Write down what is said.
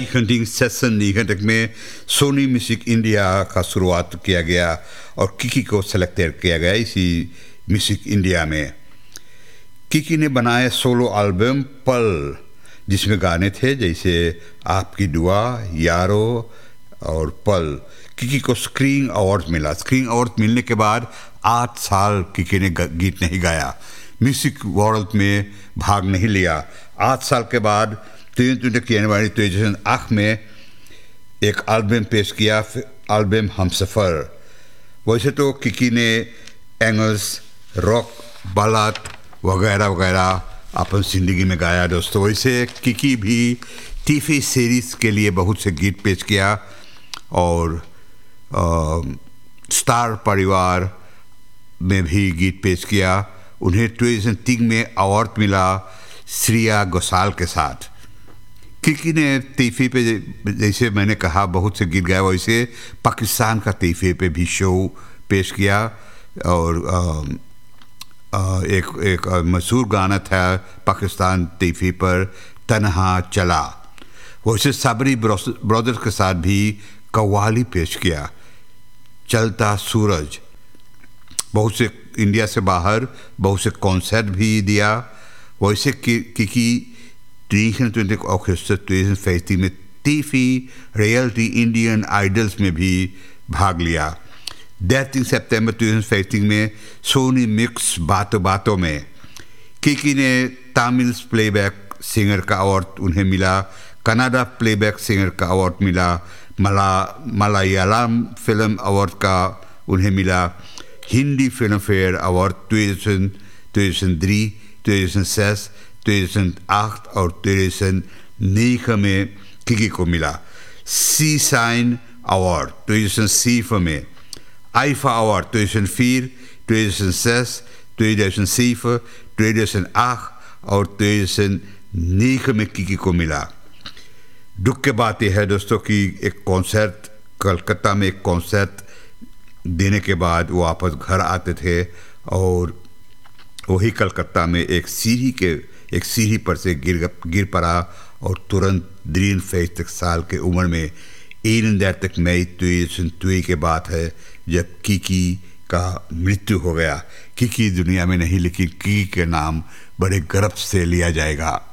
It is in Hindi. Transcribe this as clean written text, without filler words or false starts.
19 सेशन 19 में सोनी म्यूजिक इंडिया का शुरुआत किया गया और किकी को सेलेक्ट किया गया इसी म्यूजिक इंडिया में। किकी ने बनाया सोलो एल्बम पल, जिसमें गाने थे जैसे आपकी दुआ, यारो और पल। किकी को स्क्रीन अवार्ड मिला। स्क्रीन अवार्ड मिलने के बाद 8 साल किकी ने गीत नहीं गाया, म्यूजिक वर्ल्ड में भाग नहीं लिया। 8 साल के बाद 23 जनवरी 2008 में एक एल्बम पेश किया, एल्बम हमसफ़र। वैसे तो किकी ने एंगल्स, रॉक, बालात वगैरह वगैरह अपन ज़िंदगी में गाया दोस्तों। वैसे किकी भी टीवी सीरीज़ के लिए बहुत से गीत पेश किया और स्टार परिवार में भी गीत पेश किया। उन्हें 2003 में अवार्ड मिला श्रेया घोषाल के साथ। किकी ने टीवी पे जैसे मैंने कहा बहुत से गीत गाया, वैसे पाकिस्तान का टीवी पे भी शो पेश किया और एक मशहूर गाना था पाकिस्तान टीवी पर, तन्हा चला। वैसे साबरी ब्रदर्स के साथ भी कव्वाली पेश किया, चलता सूरज। बहुत से इंडिया से बाहर बहुत से कॉन्सर्ट भी दिया। वैसे किकी 2020 ऑर्केस्ट्रा 2015 में टीवी रियलिटी इंडियन आइडल्स में भी भाग लिया। 13 सितंबर 2015 में सोनी मिक्स बातों बातों में किकी ने तमिल प्लेबैक सिंगर का अवार्ड उन्हें मिला, कनाडा प्लेबैक सिंगर का अवार्ड मिला, मलयालम फिल्म अवार्ड का उन्हें मिला, हिंदी फिल्म फेयर अवार्ड 2003, 2006, 2008 और 2009 में किकी को मिला। सी साइन अवार्ड 2007 में, आईफा अवार्ड 2004, 2006, 2007, 2008 और 2009 में किकी को मिला। दुख की बात यह है दोस्तों कि एक कॉन्सर्ट कलकत्ता में एक कॉन्सर्ट देने के बाद वो वापस घर आते थे और वही कलकत्ता में एक सीढ़ी पर से गिर पड़ा और तुरंत 63 साल के उम्र में 31 मई 2002 के बात है जब किकी का मृत्यु हो गया। किकी दुनिया में नहीं, लेकिन किकी के नाम बड़े गर्व से लिया जाएगा।